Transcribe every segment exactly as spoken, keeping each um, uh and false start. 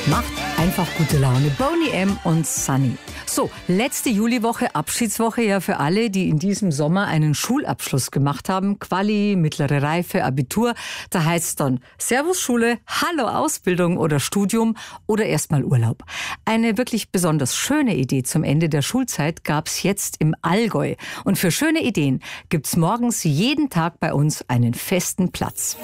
Macht einfach gute Laune. Boney M. und Sunny. So, letzte Juliwoche, Abschiedswoche ja für alle, die in diesem Sommer einen Schulabschluss gemacht haben. Quali, mittlere Reife, Abitur. Da heißt es dann Servus Schule, Hallo Ausbildung oder Studium oder erstmal Urlaub. Eine wirklich besonders schöne Idee zum Ende der Schulzeit gab es jetzt im Allgäu. Und für schöne Ideen gibt's morgens jeden Tag bei uns einen festen Platz.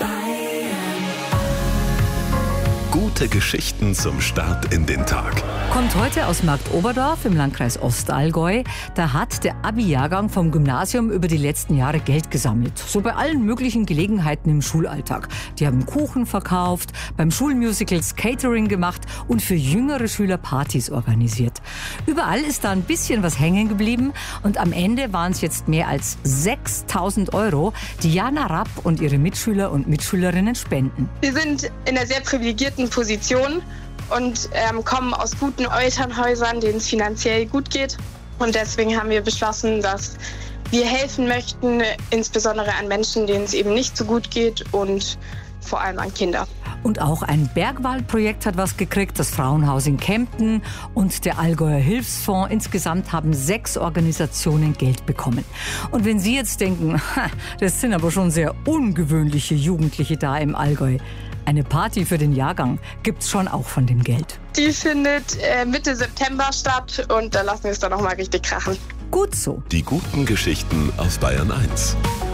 Gute Geschichten zum Start in den Tag. Kommt heute aus Marktoberdorf im Landkreis Ostallgäu. Da hat der Abi-Jahrgang vom Gymnasium über die letzten Jahre Geld gesammelt. So bei allen möglichen Gelegenheiten im Schulalltag. Die haben Kuchen verkauft, beim Schulmusical Catering gemacht und für jüngere Schüler Partys organisiert. Überall ist da ein bisschen was hängen geblieben und am Ende waren es jetzt mehr als sechstausend Euro, die Jana Rapp und ihre Mitschüler und Mitschülerinnen spenden. Wir sind in einer sehr privilegierten Position und ähm, kommen aus guten Elternhäusern, denen es finanziell gut geht. Und deswegen haben wir beschlossen, dass wir helfen möchten, insbesondere an Menschen, denen es eben nicht so gut geht und vor allem an Kinder. Und auch ein Bergwaldprojekt hat was gekriegt, das Frauenhaus in Kempten und der Allgäuer Hilfsfonds. Insgesamt haben sechs Organisationen Geld bekommen. Und wenn Sie jetzt denken, das sind aber schon sehr ungewöhnliche Jugendliche da im Allgäu. Eine Party für den Jahrgang gibt's schon auch von dem Geld. Die findet äh, Mitte September statt und da lassen wir es dann noch mal richtig krachen. Gut so. Die guten Geschichten aus Bayern eins.